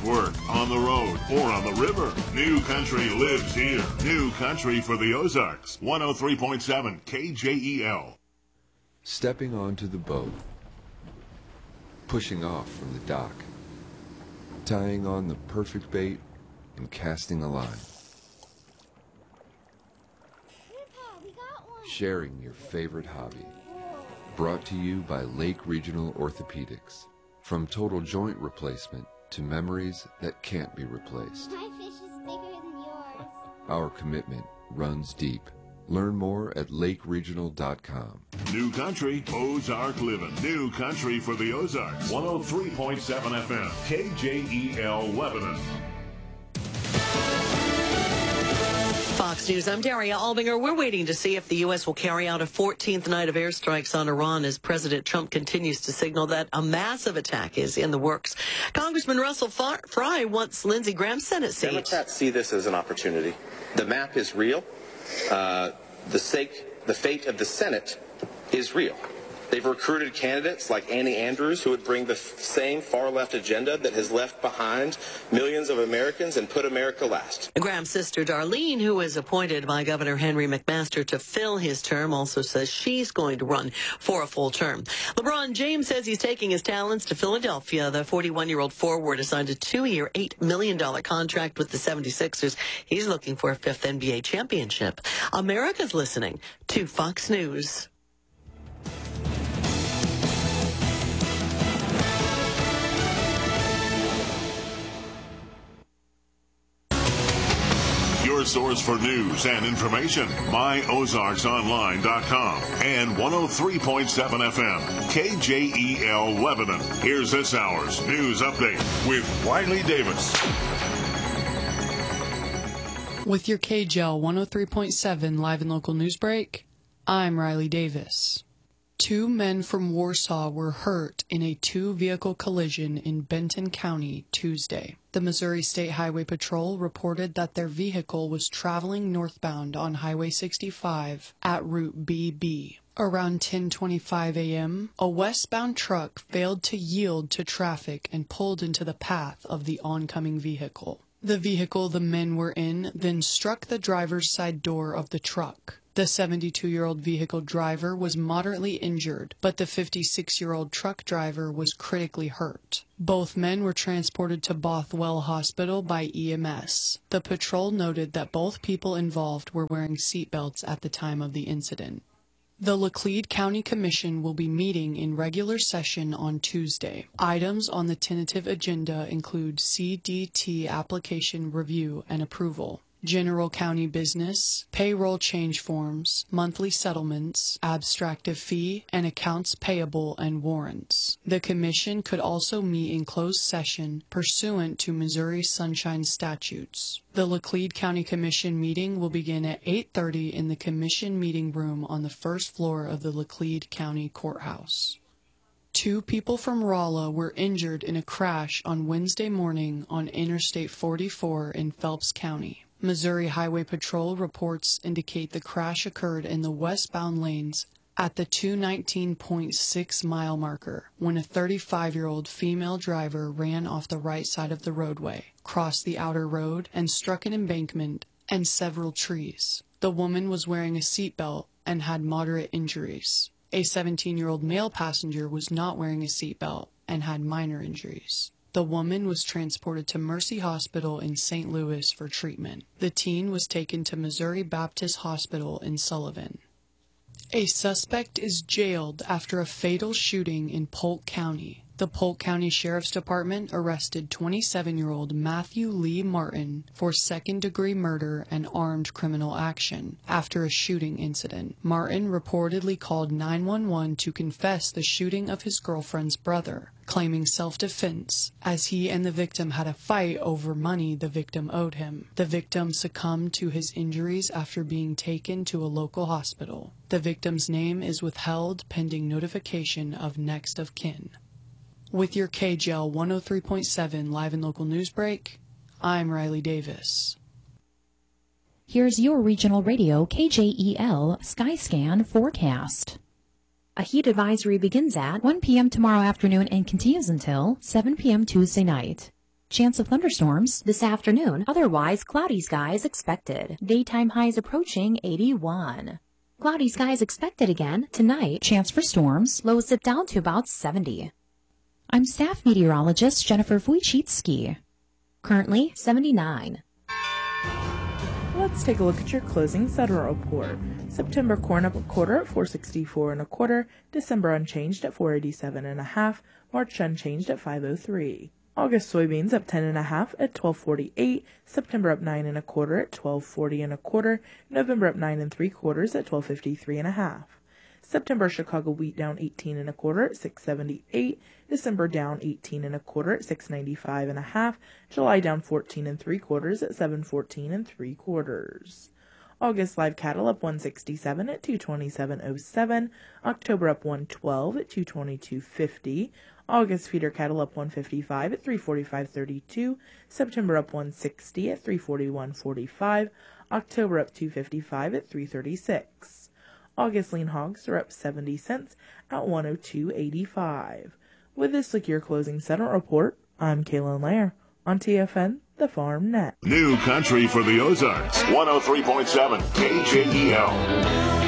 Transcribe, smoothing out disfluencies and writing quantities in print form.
at work, on the road, or on the river. New Country lives here. New Country for the Ozarks. 103.7 KJEL. Stepping onto the boat. Pushing off from the dock. Tying on the perfect bait and casting a line. Grandpa, we got one. Sharing your favorite hobby. Brought to you by Lake Regional Orthopedics. From total joint replacement to memories that can't be replaced. My fish is bigger than yours. Our commitment runs deep. Learn more at lakeregional.com. New Country, Ozark living. New Country for the Ozarks. 103.7 FM, KJEL Lebanon. Fox News, I'm Daria Albinger. We're waiting to see if the U.S. will carry out a 14th night of airstrikes on Iran as President Trump continues to signal that a massive attack is in the works. Congressman Russell Fry wants Lindsey Graham's Senate seat. Democrats see this as an opportunity. The map is real. The fate of the Senate is real. They've recruited candidates like Annie Andrews, who would bring the same far-left agenda that has left behind millions of Americans and put America last. Graham's sister Darlene, who was appointed by Governor Henry McMaster to fill his term, also says she's going to run for a full term. LeBron James says he's taking his talents to Philadelphia. The 41-year-old forward assigned a 2-year, $8 million contract with the 76ers. He's looking for a 5th NBA championship. America's listening to Fox News. Your source for news and information, myozarksonline.com and 103.7 FM, KJEL Lebanon. Here's this hour's news update with Riley Davis. With your KJEL 103.7 live and local news break, I'm Riley Davis. 2 men from Warsaw were hurt in a 2-vehicle collision in Benton County Tuesday. The Missouri State Highway Patrol reported that their vehicle was traveling northbound on Highway 65 at Route BB. Around 10:25 a.m., a westbound truck failed to yield to traffic and pulled into the path of the oncoming vehicle. The vehicle the men were in then struck the driver's side door of the truck. The 72-year-old vehicle driver was moderately injured, but the 56-year-old truck driver was critically hurt. Both men were transported to Bothwell Hospital by EMS. The patrol noted that both people involved were wearing seatbelts at the time of the incident. The Laclede County Commission will be meeting in regular session on Tuesday. Items on the tentative agenda include CDT application review and approval, general county business, payroll change forms, monthly settlements, abstract of fee, and accounts payable and warrants. The commission could also meet in closed session pursuant to Missouri Sunshine statutes. The Laclede County Commission meeting will begin at 8:30 in the commission meeting room on the first floor of the Laclede County Courthouse. 2 people from Rolla were injured in a crash on Wednesday morning on Interstate 44 in Phelps County. Missouri Highway Patrol reports indicate the crash occurred in the westbound lanes at the 219.6 mile marker when a 35-year-old female driver ran off the right side of the roadway, crossed the outer road, and struck an embankment and several trees. The woman was wearing a seatbelt and had moderate injuries. A 17-year-old male passenger was not wearing a seatbelt and had minor injuries. The woman was transported to Mercy Hospital in St. Louis for treatment. The teen was taken to Missouri Baptist Hospital in Sullivan. A suspect is jailed after a fatal shooting in Polk County. The Polk County Sheriff's Department arrested 27-year-old Matthew Lee Martin for second-degree murder and armed criminal action after a shooting incident. Martin reportedly called 911 to confess the shooting of his girlfriend's brother, claiming self-defense as he and the victim had a fight over money the victim owed him. The victim succumbed to his injuries after being taken to a local hospital. The victim's name is withheld pending notification of next of kin. With your KJEL 103.7 live and local news break, I'm Riley Davis. Here's your regional radio KJEL Skyscan forecast. A heat advisory begins at 1 p.m. tomorrow afternoon and continues until 7 p.m. Tuesday night. Chance of thunderstorms this afternoon. Otherwise, cloudy skies expected. Daytime highs approaching 81. Cloudy skies expected again tonight. Chance for storms. Lows dip down to about 70. I'm staff meteorologist Jennifer Wojcicki. Currently 79. Let's take a look at your closing settlement report. September corn up a quarter at 464 1/4. December unchanged at 487 1/2. March unchanged at 503. August soybeans up 10 1/2 at 1248. September up 9 1/4 at 1240 1/4. November up 9 3/4 at 1253 1/2. September Chicago wheat down 18 1/4 at 678. December down 18 1/4 at 695 1/2. July down 14 3/4 at 714 3/4. August live cattle up 167 at 227.07. October up 112 at 222.50. August feeder cattle up 155 at 345.32. September up 160 at 341.45. October up 255 at 336. August lean hogs are up 70 cents at 102.85. With this look your closing settlement report, I'm Kaylin Lair on TFN, the Farm Net. New country for the Ozarks. 103.7 KJEL.